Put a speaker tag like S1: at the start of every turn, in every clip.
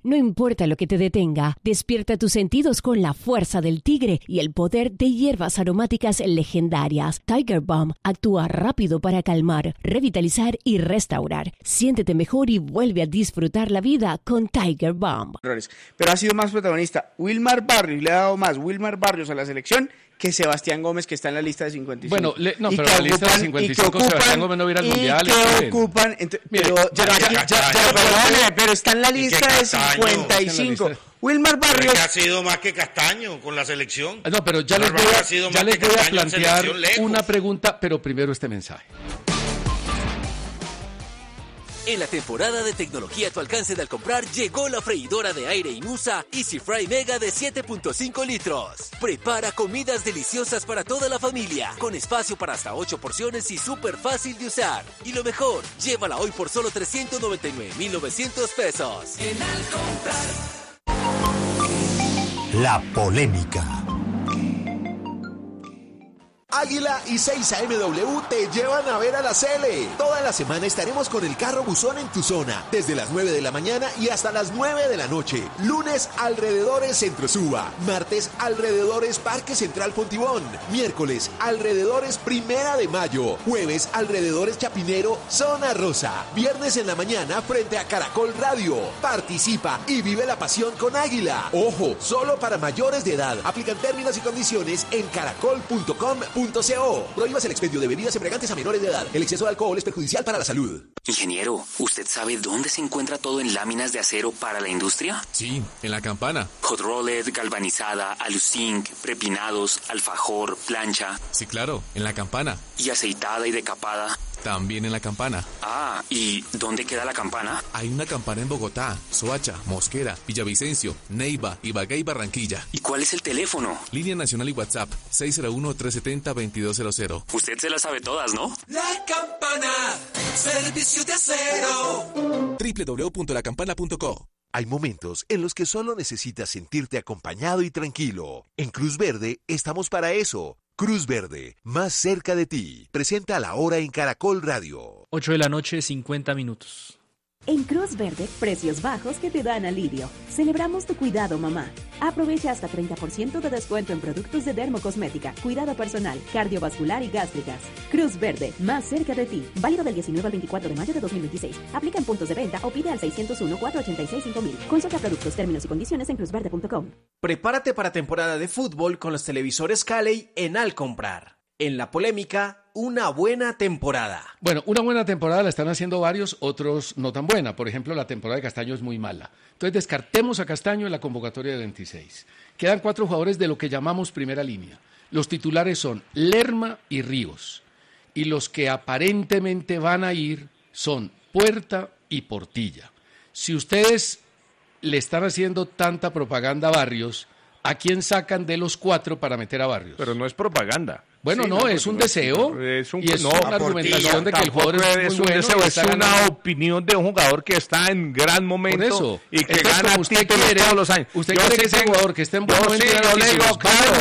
S1: No importa lo que te detenga, despierta tus sentidos con la fuerza del tigre y el poder de hierbas aromáticas legendarias. Tiger Balm actúa rápido para calmar, revitalizar y restaurar. Siéntete mejor y vuelve a disfrutar la vida con Tiger Balm.
S2: Pero ha sido más protagonista Wilmar Barrios, le ha dado más Wilmar Barrios a la selección que Sebastián Gómez, que está en la lista de 55.
S3: Bueno, pero la lista de 55, Sebastián Gómez no hubiera al Mundial.
S2: Pero está en la lista de 55. Wilmar Barrios.
S4: Que ha sido más que Castaño con la selección.
S3: No, pero ya les voy a plantear una pregunta, pero primero este mensaje.
S5: En la temporada de tecnología a tu alcance de al comprar, llegó la freidora de aire Inusa Easy Fry Mega de 7.5 litros. Prepara comidas deliciosas para toda la familia, con espacio para hasta 8 porciones y súper fácil de usar. Y lo mejor, llévala hoy por solo 399,900 pesos.
S6: En al comprar. La polémica. Águila y 6AMW te llevan a ver a la Cele. Toda la semana estaremos con el carro buzón en tu zona, desde las 9 de la mañana y hasta las 9 de la noche. Lunes, alrededores Centro Suba. Martes, alrededores Parque Central Fontibón. Miércoles, alrededores Primera de Mayo. Jueves, alrededores Chapinero, Zona Rosa. Viernes en la mañana, frente a Caracol Radio. Participa y vive la pasión con Águila. Ojo, solo para mayores de edad. Aplican términos y condiciones en caracol.com.co. Prohíbas el expendio de bebidas embriagantes a menores de edad. El exceso de alcohol es perjudicial para la salud.
S7: Ingeniero, ¿usted sabe dónde se encuentra todo en láminas de acero para la industria?
S8: Sí, en La Campana.
S7: Hot rolled, galvanizada, aluzinc, prepinados, alfajor, plancha.
S8: Sí, claro, en La Campana.
S7: ¿Y aceitada y decapada?
S8: También en La Campana.
S7: Ah, ¿y dónde queda La Campana?
S8: Hay una Campana en Bogotá, Soacha, Mosquera, Villavicencio, Neiva, Ibagué y Barranquilla.
S7: ¿Y cuál es el teléfono?
S8: Línea nacional y WhatsApp, 601-370-2200.
S7: Usted se las sabe todas, ¿no?
S6: La Campana, servicio de acero.
S8: www.lacampana.co.
S6: Hay momentos en los que solo necesitas sentirte acompañado y tranquilo. En Cruz Verde estamos para eso. Cruz Verde, más cerca de ti. Presenta la hora en Caracol Radio.
S9: 8 de la noche, 50 minutos.
S10: En Cruz Verde, precios bajos que te dan alivio. Celebramos tu cuidado, mamá. Aprovecha hasta 30% de descuento en productos de dermocosmética, cuidado personal, cardiovascular y gástricas. Cruz Verde, más cerca de ti. Válido del 19 al 24 de mayo de 2026. Aplica en puntos de venta o pide al 601-486-5000. Consulta productos, términos y condiciones en cruzverde.com.
S11: Prepárate para temporada de fútbol con los televisores Caley en Al Comprar. En la polémica, una buena temporada.
S3: Bueno, una buena temporada la están haciendo varios, otros no tan buena. Por ejemplo, la temporada de Castaño es muy mala. Entonces descartemos a Castaño en la convocatoria de 26. Quedan 4 jugadores de lo que llamamos primera línea. Los titulares son Lerma y Ríos. Y los que aparentemente van a ir son Puerta y Portilla. Si ustedes le están haciendo tanta propaganda a Barrios, ¿a quién sacan de los 4 para meter a Barrios?
S12: Pero no es propaganda.
S3: Bueno, sí, no, es un deseo y es una argumentación de que el jugador es muy bueno.
S12: Es una opinión de un jugador que está en gran momento
S3: eso,
S12: y que gana títulos todos los años.
S3: ¿Usted cree que ese jugador que está en buen momento
S12: yo le digo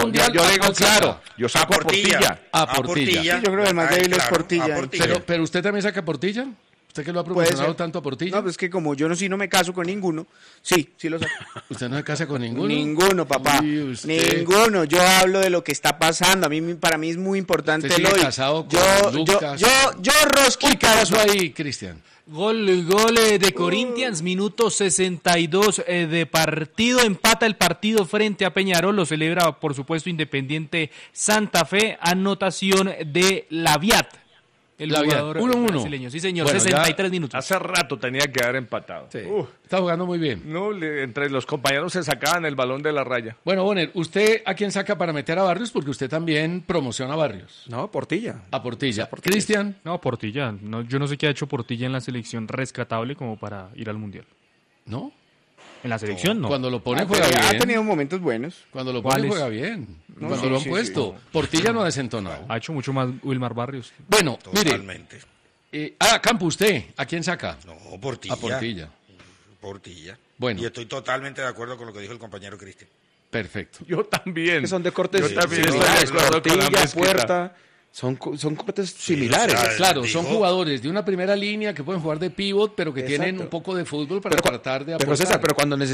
S12: claro, yo saco a Portilla.
S3: A Portilla.
S2: Sí, yo creo que el más débil es Portilla.
S3: Pero usted también saca a Portilla. ¿Usted que lo ha promocionado tanto a Portilla?
S2: No, pues que como yo no me caso con ninguno, sí lo saco.
S3: ¿Usted no se casa con ninguno?
S2: Ninguno, papá. Ninguno. Yo hablo de lo que está pasando. Para mí es muy importante
S3: lo de casado con Lucas.
S2: Yo Roski.
S3: ¿Qué pasó ahí, Cristian?
S9: Gol de Corinthians, minuto 62 de partido, empata el partido frente a Peñarol, lo celebra por supuesto Independiente Santa Fe, anotación de Laviat. El jugador
S3: 1-1.
S9: brasileño, sí señor, bueno, 63 minutos.
S12: Hace rato tenía que haber empatado.
S3: Sí. Está jugando muy bien.
S12: No, entre los compañeros se sacaban el balón de la raya.
S3: Bueno, Bonner, ¿usted a quién saca para meter a Barrios? Porque usted también promociona a Barrios.
S11: No, Portilla.
S3: A Portilla. ¿Cristian?
S9: No, Portilla. No, yo no sé qué ha hecho Portilla en la selección rescatable como para ir al Mundial.
S3: ¿No?
S9: En la selección no.
S3: Cuando lo pone juega bien.
S2: Ha tenido momentos buenos.
S3: Cuando lo pone juega bien. No, cuando lo han puesto. Sí. Portilla no ha desentonado.
S9: Ha hecho mucho más Wilmar Barrios.
S3: Bueno,
S4: totalmente.
S3: Mire. Campo, ¿usted a quién saca?
S4: No, Portilla.
S3: A Portilla.
S4: Portilla.
S3: Bueno.
S4: Y estoy totalmente de acuerdo con lo que dijo el compañero Cristian.
S3: Perfecto.
S12: Yo también.
S11: Que son de cortes
S12: similares.
S11: Portilla, Puerta. Son cortes similares.
S3: Claro, son jugadores de una primera línea que pueden jugar de pivot, pero que tienen un poco de fútbol para tratar de aportar.
S11: Pero César, pero cuando